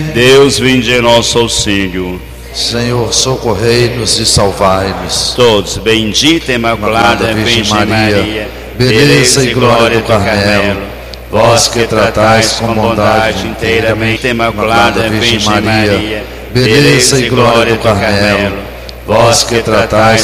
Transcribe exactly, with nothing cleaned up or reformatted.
Deus, vinde em nosso auxílio. Senhor, socorrei-nos e salvai-nos. Todos, bendita e imaculada Virgem Maria, beleza e glória do Carmelo, vós que tratais com bondade inteiramente imaculada Virgem Maria, beleza e glória do Carmelo, vós que tratais